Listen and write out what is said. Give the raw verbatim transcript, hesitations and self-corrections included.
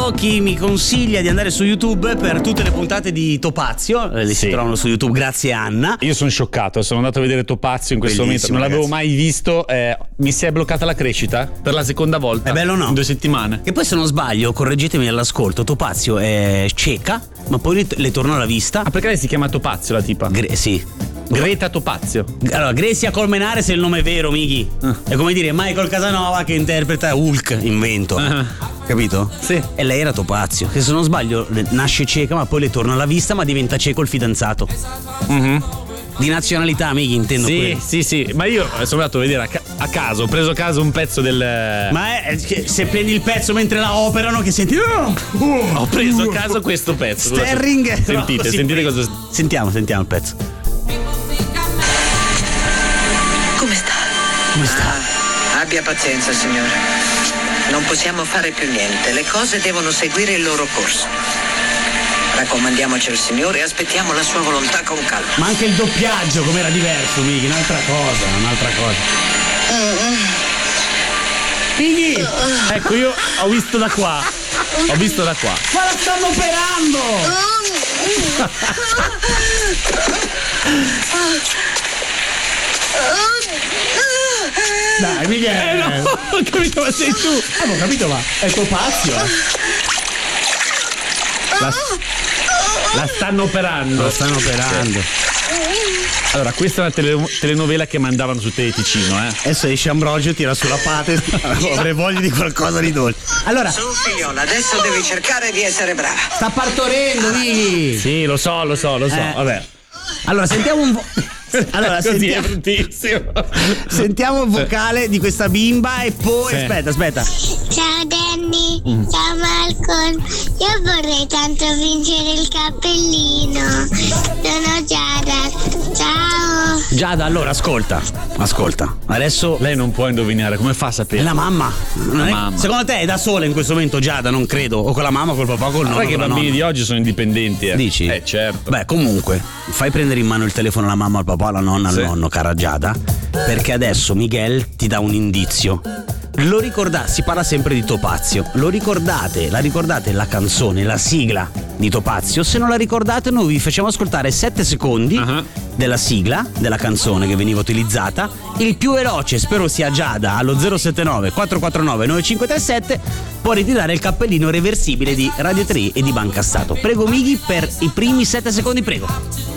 Intanto chi mi consiglia di andare su YouTube per tutte le puntate di Topazio, le sì. si trovano su YouTube, grazie Anna. Io sono scioccato, sono andato a vedere Topazio in questo Bellissimo, momento, non l'avevo mai visto, eh, mi si è bloccata la crescita per la seconda volta. È bello, no? In due settimane. E poi se non sbaglio, correggetemi all'ascolto, Topazio è cieca, ma poi le torna la vista. Ah, perché lei si chiama Topazio la tipa? Gre- sì. Greta Topazio. Allora, Grecia Colmenares è il nome vero, Mighi. Uh. È come dire Michael Casanova che interpreta Hulk, invento. Uh-huh. Capito? Sì. E lei era Topazio, che se non sbaglio nasce cieca, ma poi le torna la vista, ma diventa cieco il fidanzato. Mhm. Di nazionalità, Mighi, intendo. Sì, quello. sì, sì. Ma io sono andato a vedere a, ca- a caso, ho preso a caso un pezzo del. Ma è che se prendi il pezzo mentre la operano, che senti. Uh, uh, ho preso a caso questo pezzo. Sterling. Sentite, no, sentite cosa. Sentiamo, sentiamo il pezzo. Come sta? Come sta? Ah, abbia pazienza, signore. Non possiamo fare più niente. Le cose devono seguire il loro corso. Raccomandiamoci al Signore e aspettiamo la sua volontà con calma. Ma anche il doppiaggio com'era diverso, Mighi, un'altra cosa, un'altra cosa. Mighi! Uh, ecco, io ho visto da qua. Ho visto da qua. Ma la stanno operando! Dai, Michele! Eh no, ho capito, ma sei tu! Eh, ho capito, ma è Topazio, eh! La, la stanno operando. La stanno operando. Allora, questa è una tele, telenovela che mandavano su Teleticino, eh. Adesso esce Ambrogio, tira sulla pate. Avrei voglia di qualcosa di dolce. Allora. Su, figliola, adesso devi cercare di essere brava. Sta partorendo, Mighi. Sì, lo so, lo so, lo so. Eh. Vabbè. Allora, sentiamo un po'. Allora, così sentiamo... è bruttissimo. Sentiamo il vocale di questa bimba e poi. Sì. Aspetta, aspetta. Ciao Danny, mm. ciao Malcolm. Io vorrei tanto vincere il cappellino. Sono Giada. Ciao. Giada, allora ascolta. Ascolta. Adesso. Lei non può indovinare, come fa a sapere? È la mamma. Non è... mamma. Secondo te è da sola in questo momento Giada? Non credo. O con la mamma, col papà, col nonno. Guarda che i bambini nonna. di oggi sono indipendenti, eh. Dici? Eh, certo. Beh, comunque, fai prendere in mano il telefono alla mamma, al papà, alla nonna, al sì. nonno, cara Giada, perché adesso Miguel ti dà un indizio. Lo ricordate, si parla sempre di Topazio. Lo ricordate? La ricordate la canzone, la sigla di Topazio? Se non la ricordate, noi vi facciamo ascoltare sette secondi uh-huh. della sigla, della canzone che veniva utilizzata. Il più veloce, spero sia Giada, allo zero sette nove quattro quattro nove nove cinque tre sette può ritirare il cappellino reversibile di Radio tre e di Banca Stato. Prego Mighi per i primi sette secondi, prego.